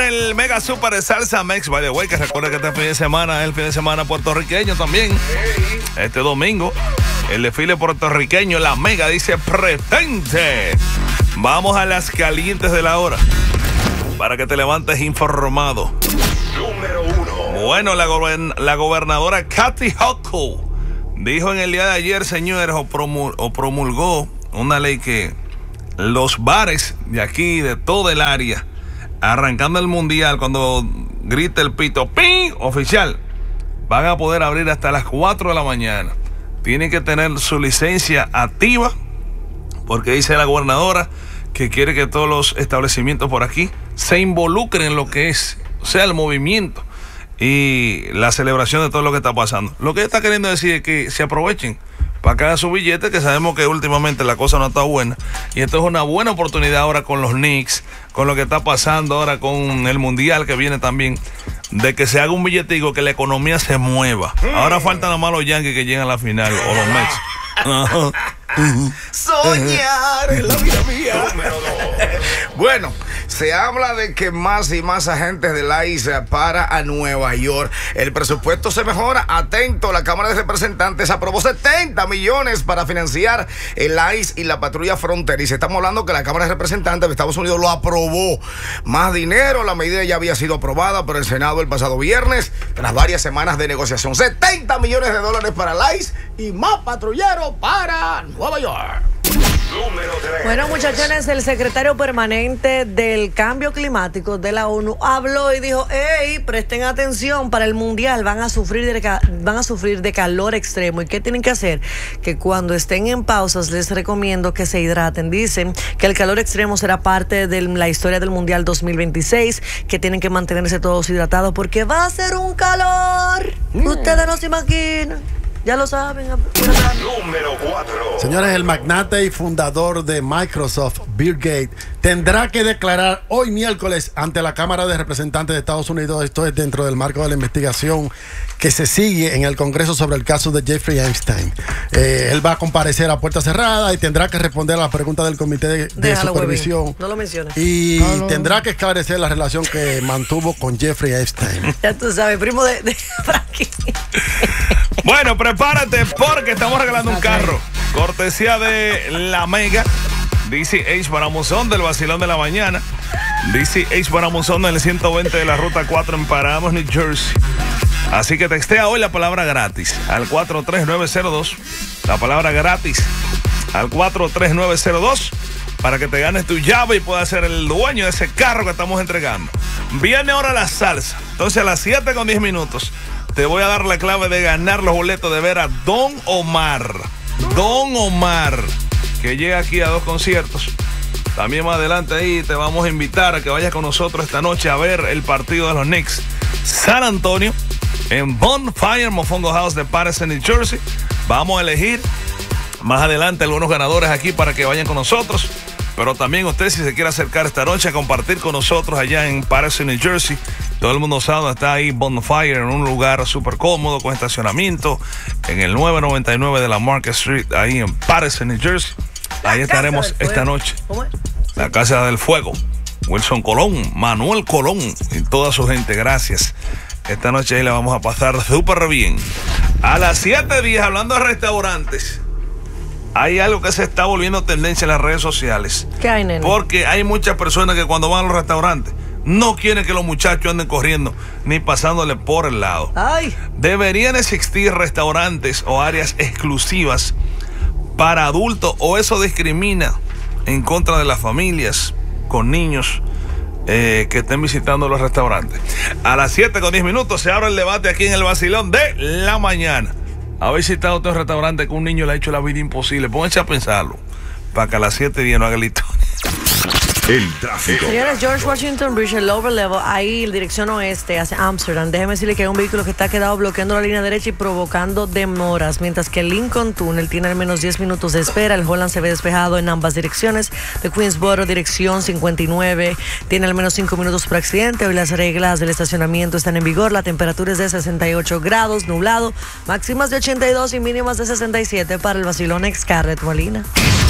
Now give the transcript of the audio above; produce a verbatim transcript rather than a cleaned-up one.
el Mega Super de Salsa Mex. By the way, que recuerda que este fin de semana es el fin de semana puertorriqueño también. Este domingo, el desfile puertorriqueño, la Mega dice presente. Vamos a las calientes de la hora para que te levantes informado. Número uno. Bueno, la, gobern la gobernadora Kathy Hochul dijo en el día de ayer, señores, o, promul o promulgó una ley que los bares de aquí, de todo el área, arrancando el mundial, cuando grite el pito ¡ping! Oficial, van a poder abrir hasta las cuatro de la mañana. Tienen que tener su licencia activa, porque dice la gobernadora que quiere que todos los establecimientos por aquí se involucren en lo que es, o sea, el movimiento y la celebración de todo lo que está pasando. Lo que está queriendo decir es que se aprovechen para que hagan su billete, que sabemos que últimamente la cosa no está buena. Y esto es una buena oportunidad ahora con los Knicks, con lo que está pasando ahora con el Mundial que viene también, de que se haga un billetico, que la economía se mueva. Ahora faltan nada más los Yankees que llegan a la final, o los Mets. Soñar en la vida mía. Bueno, se habla de que más y más agentes de la I C E para a Nueva York. El presupuesto se mejora. Atento, la Cámara de Representantes aprobó setenta millones para financiar el I C E y la patrulla fronteriza. Estamos hablando que la Cámara de Representantes de Estados Unidos lo aprobó. Más dinero, la medida ya había sido aprobada por el Senado el pasado viernes, tras varias semanas de negociación. setenta millones de dólares para el I C E y más patrulleros para Nueva York. Número tres. Bueno, muchachones, el secretario permanente del cambio climático de la ONU habló y dijo: hey, presten atención, para el mundial van a sufrir de, van a sufrir de calor extremo. ¿Y qué tienen que hacer? Que cuando estén en pausas les recomiendo que se hidraten. Dicen que el calor extremo será parte de la historia del mundial dos mil veintiséis, que tienen que mantenerse todos hidratados porque va a ser un calor. Mm. Ustedes no se imaginan. Ya lo saben. Número cuatro. Señores, el magnate y fundador de Microsoft, Bill Gates, tendrá que declarar hoy miércoles ante la Cámara de Representantes de Estados Unidos. Esto es dentro del marco de la investigación que se sigue en el Congreso sobre el caso de Jeffrey Epstein. Eh, él va a comparecer a puerta cerrada y tendrá que responder a las preguntas del Comité de, de Supervisión. Huevín. No lo menciones. Y no, no. tendrá que esclarecer la relación que mantuvo con Jeffrey Epstein. Ya tú sabes, primo de, de Frankie. Bueno, prepárate porque estamos regalando un carro. Cortesía de la Mega. D C H para Monzón del Vacilón de la Mañana. D C H para Monzón en el ciento veinte de la Ruta cuatro en Paramus, New Jersey. Así que textea hoy la palabra gratis al cuatro tres nueve cero dos. La palabra gratis al cuatro tres nueve cero dos para que te ganes tu llave y puedas ser el dueño de ese carro que estamos entregando. Viene ahora la salsa. Entonces a las siete con diez minutos te voy a dar la clave de ganar los boletos de ver a Don Omar. Don Omar, que llega aquí a dos conciertos. También más adelante ahí te vamos a invitar a que vayas con nosotros esta noche a ver el partido de los Knicks. San Antonio, en Bonfire Mofongo House de Patterson, New Jersey. Vamos a elegir más adelante algunos ganadores aquí para que vayan con nosotros. Pero también usted, si se quiere acercar esta noche a compartir con nosotros allá en Patterson, New Jersey. Todo el mundo sabe, está ahí Bonfire, en un lugar súper cómodo, con estacionamiento, en el nueve noventa y nueve de la Market Street, ahí en Patterson, New Jersey. Ahí estaremos esta noche. ¿Cómo es? La Casa del Fuego. Wilson Colón, Manuel Colón y toda su gente, gracias. Esta noche ahí la vamos a pasar súper bien. A las siete diez, hablando de restaurantes, hay algo que se está volviendo tendencia en las redes sociales. ¿Qué hay, nene? Porque hay muchas personas que cuando van a los restaurantes no quieren que los muchachos anden corriendo ni pasándole por el lado. Ay. Deberían existir restaurantes o áreas exclusivas para adultos, o eso discrimina en contra de las familias con niños eh, que estén visitando los restaurantes. A las siete con diez minutos se abre el debate aquí en el Vacilón de la Mañana. ¿Ha visitado otro restaurante que un niño le ha hecho la vida imposible? Pónganse a pensarlo para que a las siete diez no haga la historia. El tráfico. Señores, George Washington Bridge, el lower level, ahí en dirección oeste hacia Amsterdam. Déjeme decirle que hay un vehículo que está quedado bloqueando la línea derecha y provocando demoras, mientras que el Lincoln Tunnel tiene al menos diez minutos de espera. El Holland se ve despejado en ambas direcciones. De Queensboro, dirección cincuenta y nueve, tiene al menos cinco minutos por accidente. Hoy las reglas del estacionamiento están en vigor. La temperatura es de sesenta y ocho grados, nublado, máximas de ochenta y dos y mínimas de sesenta y siete para el Vacilón ex Carret Molina.